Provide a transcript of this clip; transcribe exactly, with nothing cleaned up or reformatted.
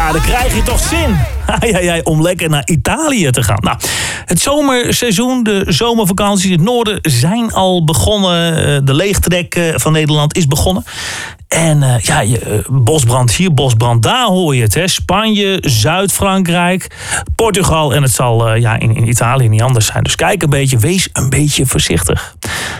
Ja, dan krijg je toch zin ja, ja, ja, om lekker naar Italië te gaan. Nou, het zomerseizoen, de zomervakanties in het noorden zijn al begonnen. De leegtrek van Nederland is begonnen. En uh, ja, je, bosbrand hier, bosbrand daar hoor je het. Hè. Spanje, Zuid-Frankrijk, Portugal en het zal uh, ja, in, in Italië niet anders zijn. Dus kijk een beetje, wees een beetje voorzichtig.